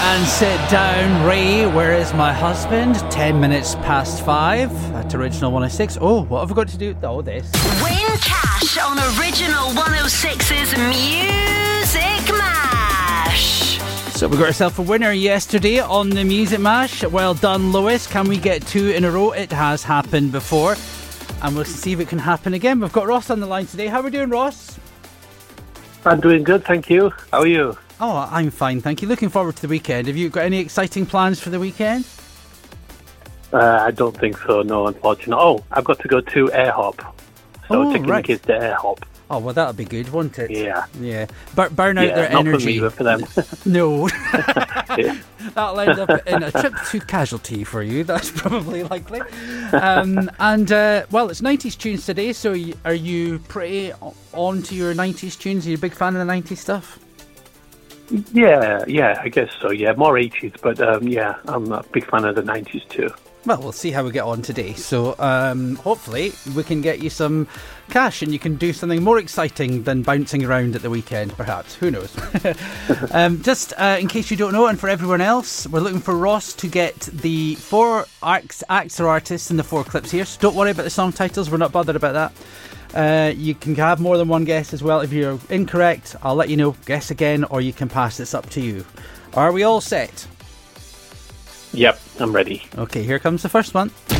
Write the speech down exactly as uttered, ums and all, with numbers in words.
And sit down, Ray. Where is my husband? Ten minutes past five at Original one oh six. Oh, what have we got to do? Oh, this. Win cash on Original one oh six's Music Mash. So we got ourselves a winner yesterday on the Music Mash. Well done, Lois. Can we get two in a row? It has happened before. And we'll see if it can happen again. We've got Ross on the line today. How are we doing, Ross? I'm doing good, thank you. How are you? Oh, I'm fine, thank you. Looking forward to the weekend. Have you got any exciting plans for the weekend? Uh, I don't think so, no, unfortunately. Oh, I've got to go to AirHop. So Oh, taking right. the kids to AirHop. Oh, well, that'll be good, won't it? Yeah. Yeah. Bur- burn out Yeah, their not energy. for me, but for them. No. Yeah. That'll end up in a trip to casualty for you. That's probably likely. Um, and, uh, well, it's nineties tunes today, so y- are you pretty o- on to your nineties tunes? Are you a big fan of the nineties stuff? Yeah, yeah, I guess so, yeah. More eighties, but um, yeah, I'm a big fan of the nineties too. Well, we'll see how we get on today. So, um, hopefully, we can get you some cash and you can do something more exciting than bouncing around at the weekend, perhaps. Who knows? um, just uh, in case you don't know, and for everyone else, we're looking for Ross to get the four acts, acts or artists in the four clips here. So don't worry about the song titles. We're not bothered about that. Uh, you can have more than one guess as well. If you're incorrect, I'll let you know. Guess again, or you can pass. It's up to you. Are we all set? Yep, I'm ready. Okay, here comes the first one.